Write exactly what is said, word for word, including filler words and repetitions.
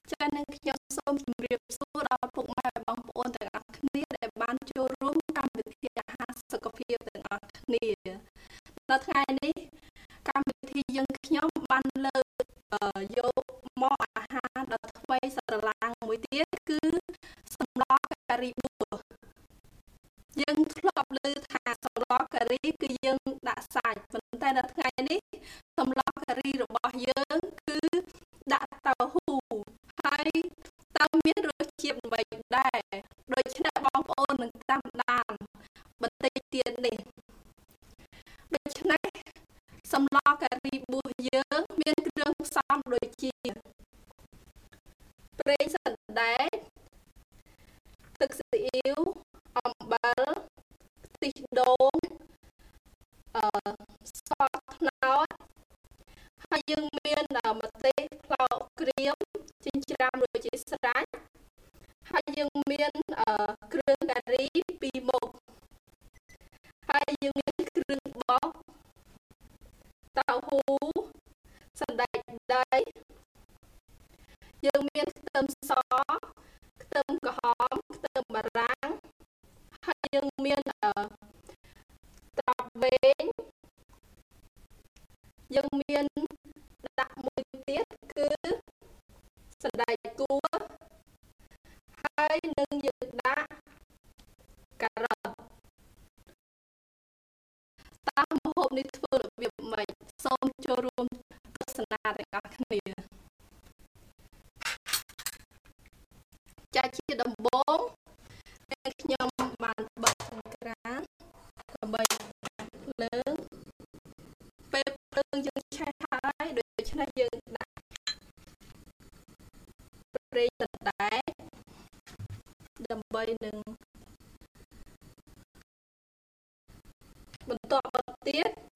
ចា៎នឹងខ្ញុំសូមជម្រាបសួរដល់ពុកម៉ែបងប្អូនទាំងអស់គ្នាដែលបានចូលរួមកម្មវិធីអាហារសុខភាពទាំងអស់គ្នានៅថ្ងៃនេះកម្មវិធីយើងខ្ញុំបានលើកយកមកអាហារដ៏ថ្មីស្រឡាងមួយទៀតគឺសម្លការីបួសយើងធ្លាប់ឮថាសម្លការីគឺយើងដាក់សាច់ប៉ុន្តែនៅថ្ងៃនេះសម្លការីរបស់យើងគឺដាក់តៅហ៊ូហើយតើមានរសជាតិអ្វីដែរដូច្នេះបងប្អូននឹងតាមដានបន្តិចទៀតនេះដូច្នេះសម្លការីបួសយើងមានគ្រឿងផ្សំដូចជាប្រេងសណ្តែកទឹកស៊ីអ៊ីវអំបិលខ្ទិះដូងអឺស្ករត្នោតហើយយើងមានម្ទេសប្លោកក្រៀមចិញ្ច្រាំរួចជាស្រេចហើយយើងមានគ្រឿងការីពីរមុខហើយយើងមានគ្រឿងបោកតៅហ៊ូសណ្តែកដីយើងមានខ្ទឹមសខ្ទឹមក្រហមខ្ទឹមបារាំងហើយយើងមានត្រប់វែងយើងមានដាក់មួយទៀតគឺសណ្តែកគួរហើយនឹងយើងដាក់ការ៉ុតតាមម្ហូបនេះធ្វើរបៀបម៉េចសូមចូលរួមទស្សនាទាំងអស់គ្នាចាជាដំបូងខ្ញុំបានបើកក្រានដើម្បីលើងពេលភ្លើងយើងឆេះហើយដូច្នេះយើងដាក់ប្រេងសណ្តែកដើម្បីនឹងបន្តបន្តទៀត